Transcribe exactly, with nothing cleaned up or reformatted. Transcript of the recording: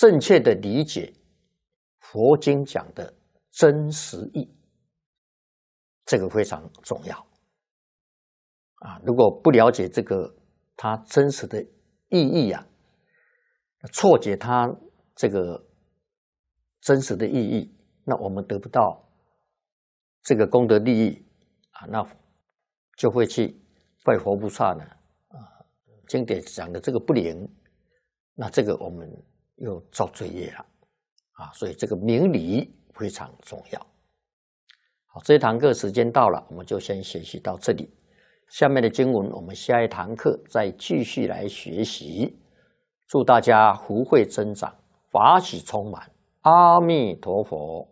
正确的理解佛经讲的真实义，这个非常重要啊！如果不了解这个它真实的意义啊，错解它这个真实的意义，那我们得不到这个功德利益啊，那就会去拜佛菩萨呢啊，经典讲的这个不灵，那这个我们又造罪业了啊，所以这个明理非常重要。好，这一堂课时间到了，我们就先学习到这里。下面的经文，我们下一堂课再继续来学习。祝大家福慧增长，法喜充满。阿弥陀佛。